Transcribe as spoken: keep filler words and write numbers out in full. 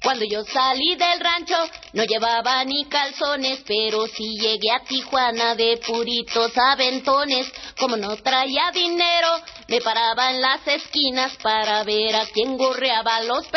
Cuando yo salí del rancho, no llevaba ni calzones, pero sí llegué a Tijuana de puritos aventones. Como no traía dinero, me paraba en las esquinas para ver a quién gorreaba los